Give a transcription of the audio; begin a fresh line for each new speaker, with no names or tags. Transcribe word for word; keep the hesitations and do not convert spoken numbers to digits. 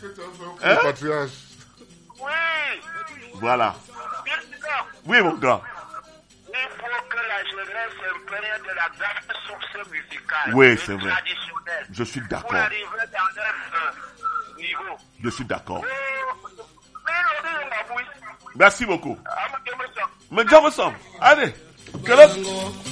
Hein?
Patriarche.
Oui.
Voilà.
Président,
Oui, mon grand.
il faut que la jeunesse s'imprègne de la grande source musicale.
Oui,
et
c'est vrai.
traditionnelle.
Je suis
Pour
d'accord.
arriver dans un euh, niveau.
Je suis d'accord.
Mais on dit, on va
Merci beaucoup.
bouger.
Mais Dieu me semble. Allez. Que l'autre-